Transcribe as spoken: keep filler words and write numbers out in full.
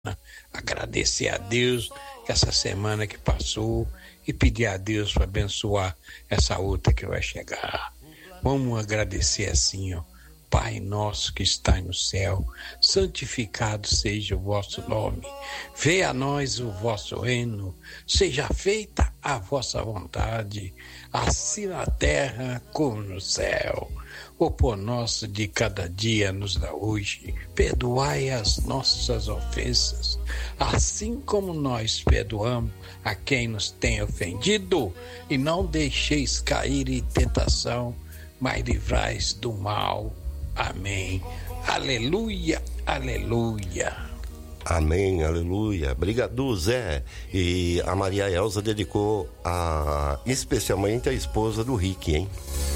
Agradecer a Deus que essa semana que passou e pedir a Deus para abençoar essa outra que vai chegar. Vamos agradecer assim, ó. Pai nosso que está no céu, santificado seja o vosso nome. Venha a nós o vosso reino, seja feita a vossa vontade, assim na terra como no céu. O pão nosso de cada dia nos dá hoje, perdoai as nossas ofensas, assim como nós perdoamos a quem nos tem ofendido, e não deixeis cair em tentação, mas livrai-nos do mal. Amém. Aleluia, aleluia. Amém, aleluia. Obrigado, Zé. E a Maria Elza dedicou a, especialmente a esposa do Rick, hein?